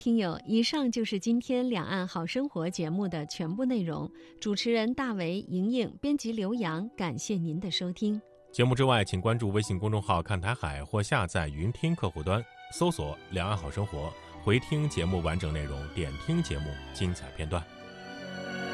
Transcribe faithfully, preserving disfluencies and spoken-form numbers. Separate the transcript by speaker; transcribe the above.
Speaker 1: 听友，以上就是今天两岸好生活节目的全部内容。主持人大为、莹莹，编辑刘洋，感谢您的收听。
Speaker 2: 节目之外，请关注微信公众号看台海或下载云听客户端，搜索两岸好生活，回听节目完整内容，点听节目精彩片段。